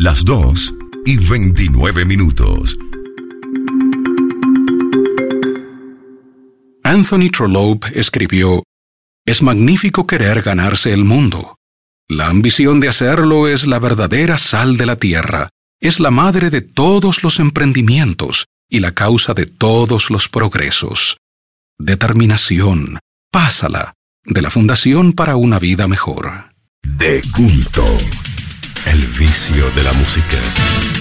Las 2:29. Anthony Trollope escribió: «Es magnífico querer ganarse el mundo. La ambición de hacerlo es la verdadera sal de la tierra, es la madre de todos los emprendimientos y la causa de todos los progresos. Determinación, pásala, de la Fundación para una Vida Mejor». De culto. El vicio de la música.